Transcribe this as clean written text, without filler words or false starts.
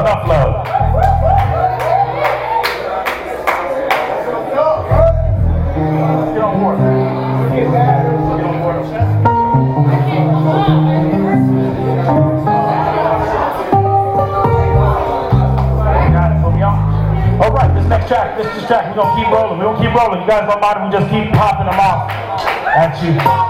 Enough love. Get on board. Get on board. Got it from y'all. All right, this next track, we're gonna keep rolling. We're gonna keep rolling. You guys don't mind if we just keep popping them off at you.